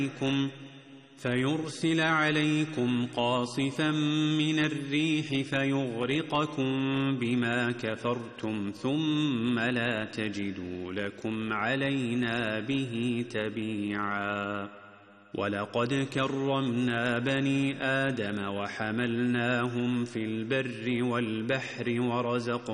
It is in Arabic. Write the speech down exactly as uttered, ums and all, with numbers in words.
فيرسل عليكم قاصفا من الريح فيغرقكم بما كفرتم ثم لا تجدوا لكم علينا به تبيعا. ولقد كرمنا بني آدم وحملناهم في البر والبحر ورزقناهم